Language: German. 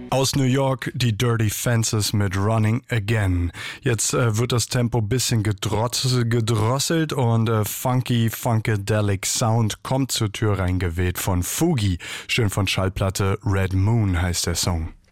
Aus New York die Dirty Fences mit Running Again. Jetzt wird das Tempo bisschen gedrosselt und Funkadelic Sound kommt zur Tür reingeweht von Fugi. Schön von Schallplatte Red Moon heißt der Song.